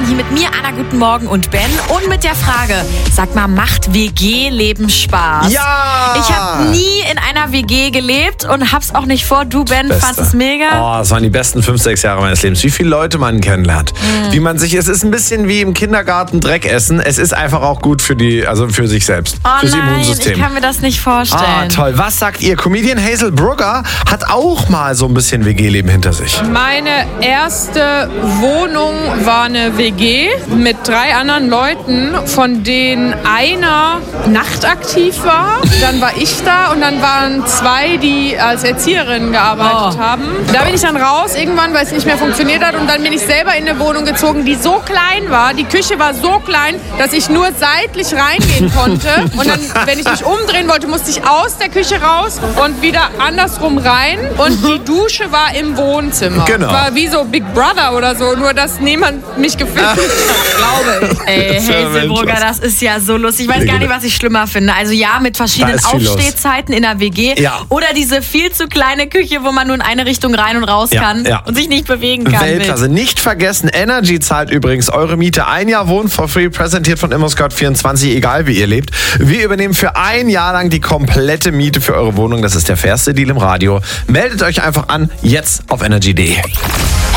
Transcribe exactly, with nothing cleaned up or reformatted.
Stefan hier mit mir, Anna, guten Morgen und Ben. Und mit der Frage, sag mal, macht W G-Leben Spaß? Ja! Ich habe nie in einer W G gelebt und hab's auch nicht vor. Du, Ben, Beste. fandst es mega? Oh, das waren die besten fünf, sechs Jahre meines Lebens. Wie viele Leute man kennenlernt. Mhm. Wie man sich, es ist ein bisschen wie im Kindergarten Dreck essen. Es ist einfach auch gut für die, also für sich selbst. Oh fürs nein, Immunsystem. ich kann mir das nicht vorstellen. Ah, toll. Was sagt ihr? Comedian Hazel Brugger hat auch mal so ein bisschen W G-Leben hinter sich. Meine erste Wohnung war eine W G mit drei anderen Leuten, von denen einer nachtaktiv war. Dann war ich da und dann waren zwei, die als Erzieherinnen gearbeitet Oh. haben. Da bin ich dann raus irgendwann, weil es nicht mehr funktioniert hat. Und dann bin ich selber in eine Wohnung gezogen, die so klein war. Die Küche war so klein, dass ich nur seitlich reingehen konnte. Und dann, wenn ich mich umdrehen wollte, musste ich aus der Küche raus und wieder andersrum rein. Und die Dusche war im Wohnzimmer. Genau. War wie so Big Brother oder so, nur dass niemand mich gefilmt hat, glaube ich. Ey, Das ist ja Hazelbrugger, Mensch, das ist ja so lustig. Ich weiß gar nicht, was ich schlimmer finde. Also ja, mit verschiedenen Da ist viel los. Aufstehzeiten in der W G. Ja. Oder diese viel zu kleine Küche, wo man nur in eine Richtung rein und raus Ja, kann ja. und sich nicht bewegen kann. Weltklasse. Nicht vergessen, Energy zahlt übrigens eure Miete. Ein Jahr Wohnen for free, präsentiert von ImmoScout vierundzwanzig, egal wie ihr lebt. Wir übernehmen für ein Jahr lang die komplette Miete für eure Wohnung. Das ist der fairste Deal im Radio. Meldet euch einfach an, jetzt auf energy punkt de.